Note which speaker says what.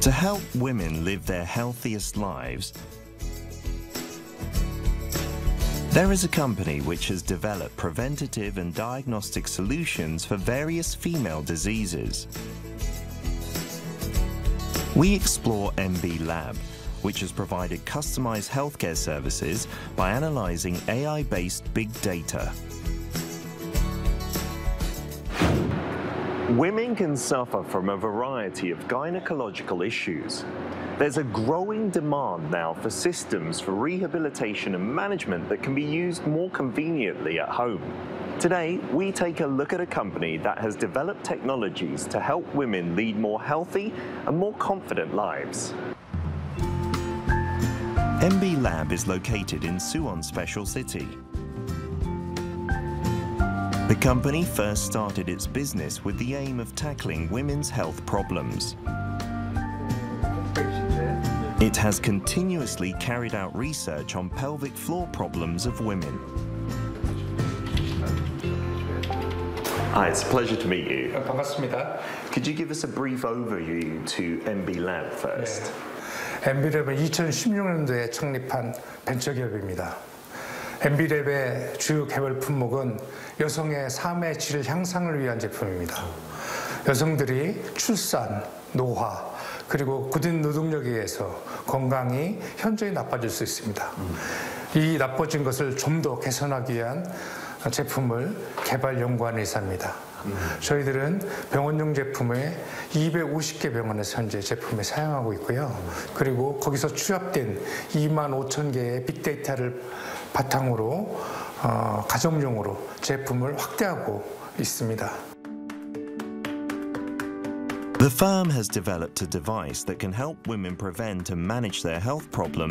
Speaker 1: To help women live their healthiest lives, there is a company which has developed preventative and diagnostic solutions for various female diseases. We explore MB Lab, which has provided customized healthcare services by analyzing AI-based big data. Women can suffer from a variety of gynecological issues. There's a growing demand now for systems for rehabilitation and management that can be used more conveniently at home. Today, we take a look at a company that has developed technologies to help women lead more healthy and more confident lives. MB Lab is located in Suwon Special City. The company first started its business with the aim of tackling women's health problems. It has continuously carried out research on pelvic floor problems of women. Hi, it's a pleasure to meet you.
Speaker 2: 반갑습니다.
Speaker 1: Could you give us a brief overview to MB Lab first?
Speaker 2: MB랩은 2016년도에 창립한 벤처기업입니다. MB랩의 주요 개발 품목은 여성의 삶의 질 향상을 위한 제품입니다. 여성들이 출산, 노화, 그리고 굳은 노동력에 의해서 건강이 현저히 나빠질 수 있습니다. 이 나빠진 것을 좀 더 개선하기 위한 제품을 개발 연구한 회사입니다. 저희들은 병원용 제품을 250개 병원에서 현재 제품을 사용하고 있고요. 그리고 거기서 취합된 25,000개의 빅데이터를 바탕으로 가정용으로 제품을 확대하고 있습니다.
Speaker 1: The firm has developed a device that can help women prevent and manage their health problems